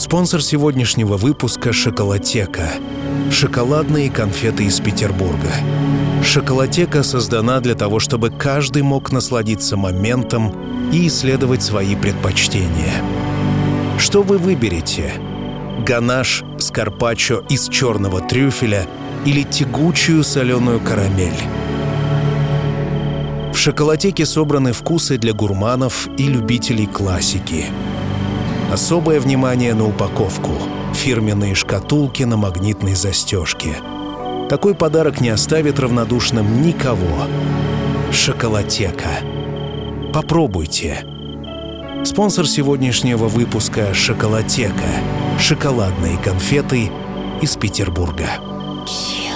Спонсор сегодняшнего выпуска — «Шоколатека». Шоколадные конфеты из Петербурга. «Шоколатека» создана для того, чтобы каждый мог насладиться моментом и исследовать свои предпочтения. Что вы выберете? Ганаш с карпаччо из черного трюфеля или тягучую соленую карамель? В «Шоколатеке» собраны вкусы для гурманов и любителей классики. Особое внимание на упаковку. Фирменные шкатулки на магнитной застежке. Такой подарок не оставит равнодушным никого. «Шоколатека». Попробуйте. Спонсор сегодняшнего выпуска — «Шоколатека». Шоколадные конфеты из Петербурга.